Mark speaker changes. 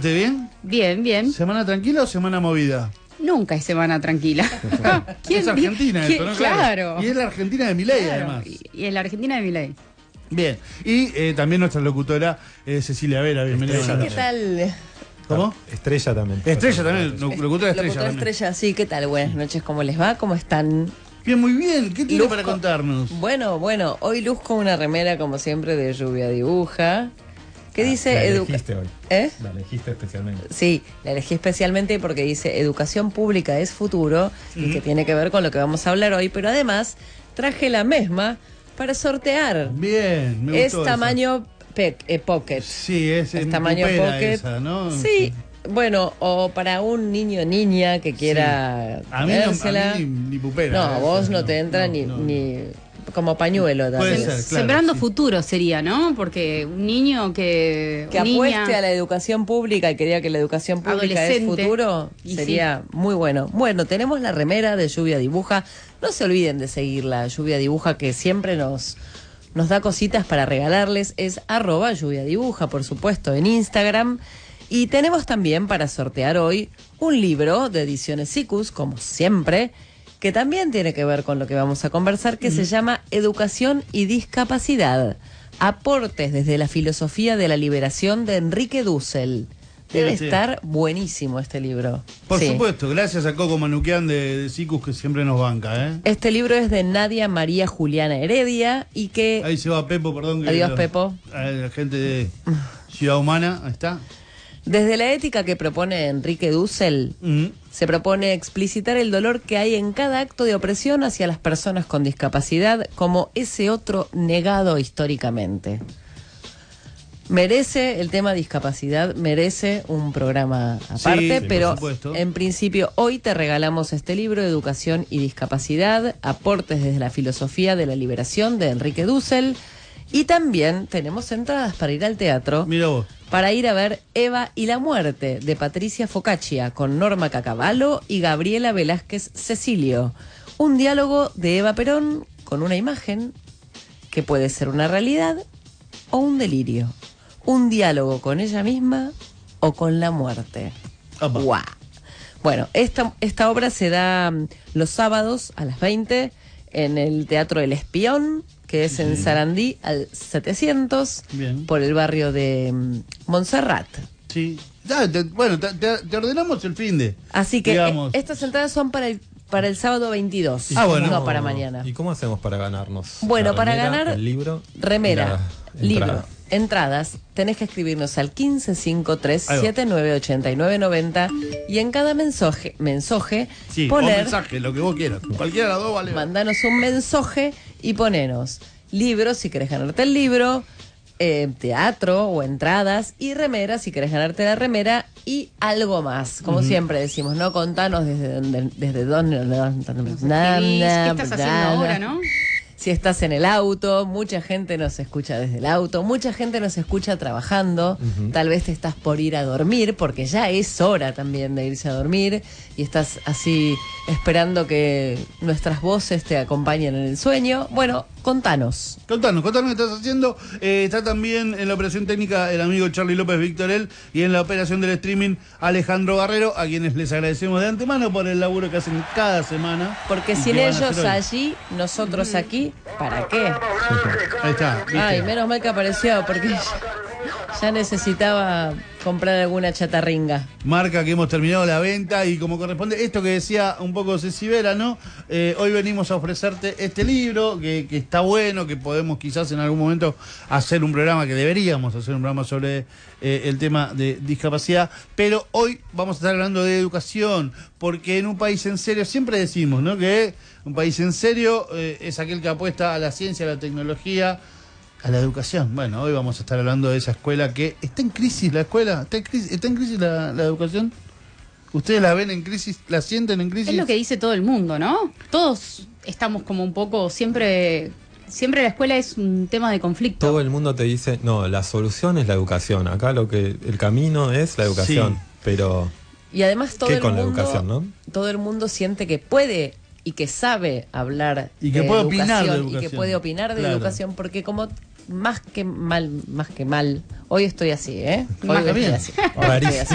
Speaker 1: usted? ¿Bien?
Speaker 2: Bien, bien.
Speaker 1: ¿Semana tranquila o semana movida?
Speaker 2: Nunca es semana tranquila.
Speaker 1: Es Argentina esto, ¿no?
Speaker 2: Claro.
Speaker 1: Y es la Argentina de Milei,
Speaker 2: Claro.
Speaker 1: además.
Speaker 2: Y es la Argentina de Milei.
Speaker 1: Bien. Y también nuestra locutora Cecilia Vera, bienvenida.
Speaker 3: Sí, ¿qué
Speaker 4: tal?
Speaker 1: ¿Cómo?
Speaker 3: Estrella también.
Speaker 1: Estrella también, locutora Estrella.
Speaker 4: Locutora Estrella, sí, ¿qué tal? Buenas noches, ¿cómo les va? ¿Cómo están?
Speaker 1: Bien, muy bien. ¿Qué tiene
Speaker 4: Luzco.
Speaker 1: para contarnos?
Speaker 4: Bueno, hoy luzco una remera, como siempre, de Lluvia Dibuja. ¿Qué dice?
Speaker 3: La elegiste hoy.
Speaker 4: ¿Eh?
Speaker 3: La elegiste especialmente.
Speaker 4: Sí, la elegí especialmente porque dice Educación pública es futuro, y que tiene que ver con lo que vamos a hablar hoy, pero además traje la misma para sortear.
Speaker 1: Bien, me gustó
Speaker 4: Es
Speaker 1: esa.
Speaker 4: tamaño pocket.
Speaker 1: Sí, es
Speaker 4: tamaño
Speaker 1: pupera
Speaker 4: pocket.
Speaker 1: esa, ¿no?
Speaker 4: Sí, bueno, o para un niño o niña que quiera
Speaker 1: A mí,
Speaker 4: ponérsela.
Speaker 1: a mí ni pupera.
Speaker 4: No, vos
Speaker 1: esa,
Speaker 4: no te entra ni como pañuelo.
Speaker 1: Puede
Speaker 4: también.
Speaker 1: ser, claro,
Speaker 2: Sembrando
Speaker 1: sí.
Speaker 2: futuro sería, ¿no? Porque un niño que
Speaker 4: apueste a la educación pública y que diga que la educación pública es
Speaker 2: Adolescente.
Speaker 4: futuro,
Speaker 2: Y
Speaker 4: sería muy bueno. Bueno, tenemos la remera de Lluvia Dibuja. No se olviden de seguir la Lluvia Dibuja, que siempre nos da cositas para regalarles. Es @Lluvia Dibuja, por supuesto, en Instagram. Y tenemos también para sortear hoy un libro de Ediciones Sikus, como siempre, que también tiene que ver con lo que vamos a conversar, que se llama Educación y Discapacidad. Aportes desde la filosofía de la liberación de Enrique Dussel. Debe
Speaker 1: Sí.
Speaker 4: estar buenísimo este libro.
Speaker 1: Por
Speaker 4: Sí.
Speaker 1: supuesto, gracias a Coco Manuquian de Sicus, que siempre nos banca, ¿eh?
Speaker 4: Este libro es de Nadia María Juliana Heredia y que...
Speaker 1: Ahí se va Pepo, perdón. Que
Speaker 4: Adiós, Pepo.
Speaker 1: La gente de Ciudad Humana, ahí está.
Speaker 4: Desde la ética que propone Enrique Dussel, se propone explicitar el dolor que hay en cada acto de opresión hacia las personas con discapacidad como ese otro negado históricamente. Merece, el tema discapacidad merece un programa aparte,
Speaker 1: Sí,
Speaker 4: pero
Speaker 1: por supuesto.
Speaker 4: en principio hoy te regalamos este libro, Educación y Discapacidad, aportes desde la filosofía de la liberación de Enrique Dussel, y también tenemos entradas para ir al teatro.
Speaker 1: Mira vos.
Speaker 4: Para ir a ver Eva y la muerte, de Patricia Focaccia, con Norma Cacavallo y Gabriela Velázquez Cecilio. Un diálogo de Eva Perón con una imagen que puede ser una realidad o un delirio. Un diálogo con ella misma o con la muerte.
Speaker 1: Apa.
Speaker 4: ¡Guau! Bueno, esta obra se da los sábados a las 20 en el Teatro El Espión, que es en Sarandí al 700,
Speaker 1: Bien.
Speaker 4: por el barrio de Montserrat.
Speaker 1: Sí. Bueno, te ordenamos el fin de.
Speaker 4: Así que
Speaker 1: digamos.
Speaker 4: estas entradas son para el sábado 22,
Speaker 1: bueno.
Speaker 4: no para mañana.
Speaker 3: ¿Y cómo hacemos para ganarnos?
Speaker 4: Bueno,
Speaker 3: La
Speaker 4: para
Speaker 3: remera,
Speaker 4: ganar
Speaker 3: el libro,
Speaker 4: remera,
Speaker 3: y la
Speaker 4: libro,
Speaker 3: entrada.
Speaker 4: entradas, tenés que escribirnos al 1553-798990 y en cada mensaje
Speaker 1: Sí, o
Speaker 4: poner,
Speaker 1: mensaje, lo que vos quieras. Cualquiera de las dos vale.
Speaker 4: mandanos un mensaje y ponenos libros si querés ganarte el libro, teatro o entradas, y remera si querés ganarte la remera, y algo más. Como siempre decimos, no contanos desde dónde
Speaker 2: ¿Qué estás haciendo ahora, no?
Speaker 4: Si estás en el auto, mucha gente nos escucha desde el auto, mucha gente nos escucha trabajando, tal vez te estás por ir a dormir, porque ya es hora también de irse a dormir, y estás así esperando que nuestras voces te acompañen en el sueño. Bueno, contanos.
Speaker 1: Contanos qué estás haciendo. Está también en la operación técnica el amigo Charlie López Victorel, y en la operación del streaming Alejandro Barrero, a quienes les agradecemos de antemano por el laburo que hacen cada semana.
Speaker 4: Porque
Speaker 1: y
Speaker 4: sin
Speaker 1: que van a
Speaker 4: ellos
Speaker 1: hacer hoy.
Speaker 4: allí, nosotros aquí, ¿para qué?
Speaker 1: Ahí está. ¿viste?
Speaker 4: Ay, menos mal que apareció, porque ya necesitaba comprar alguna chatarringa.
Speaker 1: Marca que hemos terminado la venta, y como corresponde, esto que decía un poco Ceci Vera, ¿no? Hoy venimos a ofrecerte este libro, que está bueno, que podemos quizás en algún momento hacer un programa, que deberíamos hacer un programa sobre el tema de discapacidad, pero hoy vamos a estar hablando de educación, porque en un país en serio, siempre decimos, ¿no? Que un país en serio es aquel que apuesta a la ciencia, a la tecnología, a la educación. Bueno, hoy vamos a estar hablando de esa escuela que está en crisis, la escuela. ¿Está en crisis la educación? ¿Ustedes la ven en crisis? ¿La sienten en crisis?
Speaker 2: Es lo que dice todo el mundo, ¿no? Todos estamos como un poco, siempre la escuela es un tema de conflicto.
Speaker 3: Todo el mundo te dice, no, la solución es la educación. Acá el camino es la educación.
Speaker 1: Sí.
Speaker 3: Pero
Speaker 4: Y además todo
Speaker 3: ¿qué
Speaker 4: el
Speaker 3: con
Speaker 4: mundo,
Speaker 3: la educación, no?
Speaker 4: todo el mundo siente que puede y que sabe hablar
Speaker 1: Y que
Speaker 4: de
Speaker 1: puede opinar de
Speaker 4: y que
Speaker 1: educación.
Speaker 4: puede opinar de
Speaker 1: Claro.
Speaker 4: educación, porque como más que mal, hoy estoy así, ¿eh? Hoy
Speaker 1: Está
Speaker 4: estoy
Speaker 1: bien.
Speaker 4: así. Hoy estoy así.